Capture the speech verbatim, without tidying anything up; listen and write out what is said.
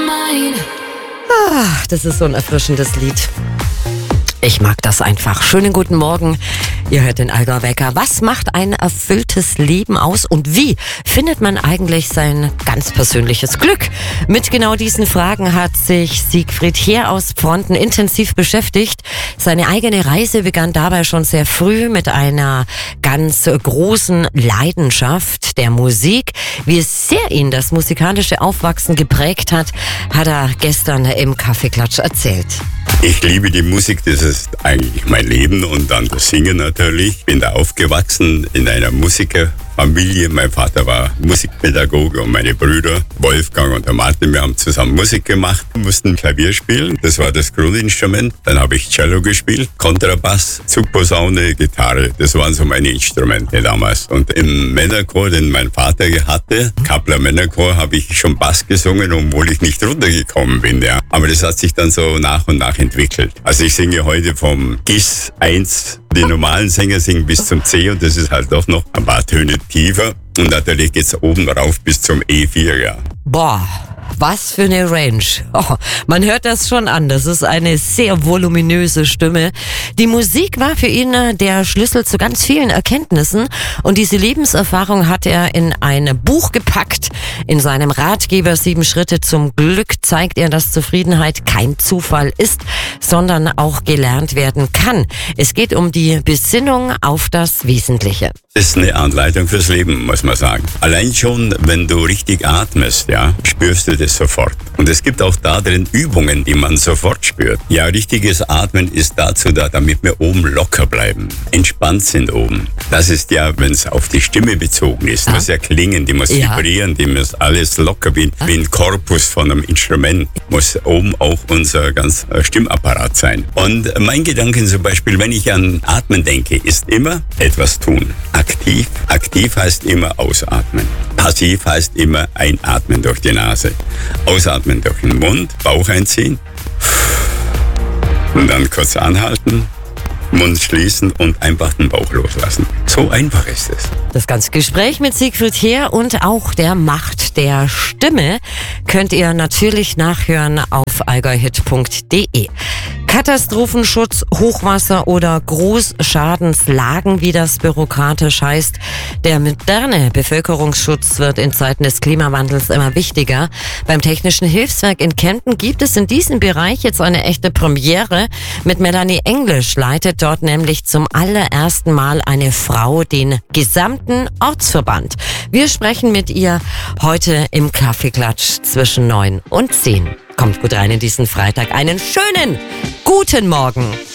Ach, das ist so ein erfrischendes Lied. Ich mag das einfach. Schönen guten Morgen. Ihr hört den Allgäu Wecker. Was macht ein erfülltes Leben aus und wie findet man eigentlich sein ganz persönliches Glück? Mit genau diesen Fragen hat sich Siegfried Heer aus Pfronten intensiv beschäftigt. Seine eigene Reise begann dabei schon sehr früh mit einer ganz großen Leidenschaft der Musik. Wie sehr ihn das musikalische Aufwachsen geprägt hat, hat er gestern im Kaffeeklatsch erzählt. Ich liebe die Musik, das ist eigentlich mein Leben und dann das Singen natürlich. Ich bin da aufgewachsen in einer Musikerfamilie. Mein Vater war Musikpädagoge und meine Brüder Wolfgang und der Martin, wir haben zusammen Musik gemacht, mussten Klavier spielen. Das war das Grundinstrument. Dann habe ich Cello gespielt, Kontrabass, Zugposaune, Gitarre. Das waren so meine Instrumente damals. Und im Männerchor, den mein Vater hatte, Kappler Männerchor, habe ich schon Bass gesungen, obwohl ich nicht runtergekommen bin. Ja. Aber das hat sich dann so nach und nach entwickelt. Also ich singe heute vom Gis eins, die normalen Sänger singen bis zum C und das ist halt doch noch ein paar Töne tiefer. Und natürlich geht's oben rauf bis zum E vier, ja. Boah. Was für eine Range. Oh, man hört das schon an. Das ist eine sehr voluminöse Stimme. Die Musik war für ihn der Schlüssel zu ganz vielen Erkenntnissen. Und diese Lebenserfahrung hat er in ein Buch gepackt. In seinem Ratgeber Sieben Schritte zum Glück zeigt er, dass Zufriedenheit kein Zufall ist, sondern auch gelernt werden kann. Es geht um die Besinnung auf das Wesentliche. Das ist eine Anleitung fürs Leben, muss man sagen. Allein schon, wenn du richtig atmest, ja, spürst du das sofort. Und es gibt auch da drin Übungen, die man sofort spürt. Ja, richtiges Atmen ist dazu da, damit wir oben locker bleiben, entspannt sind oben. Das ist ja, wenn es auf die Stimme bezogen ist, muss ja klingen, die muss Ja. vibrieren, die muss alles locker, wie, wie ein Korpus von einem Instrument, muss oben auch unser ganz äh, Stimmapparat sein. Und mein Gedanke zum Beispiel, wenn ich an Atmen denke, ist immer etwas tun. Aktiv. Aktiv heißt immer ausatmen. Passiv heißt immer einatmen durch die Nase. Ausatmen durch den Mund, Bauch einziehen. Und dann kurz anhalten, Mund schließen und einfach den Bauch loslassen. So einfach ist es. Das ganze Gespräch mit Siegfried Heer und auch der Macht der Stimme könnt ihr natürlich nachhören auf allgäuhit punkt de. Katastrophenschutz, Hochwasser oder Großschadenslagen, wie das bürokratisch heißt. Der moderne Bevölkerungsschutz wird in Zeiten des Klimawandels immer wichtiger. Beim Technischen Hilfswerk in Kempten gibt es in diesem Bereich jetzt eine echte Premiere. Mit Melanie Englisch leitet dort nämlich zum allerersten Mal eine Frau den gesamten Ortsverband. Wir sprechen mit ihr heute im Kaffeeklatsch zwischen neun und zehn. Kommt gut rein in diesen Freitag. Einen schönen guten Morgen.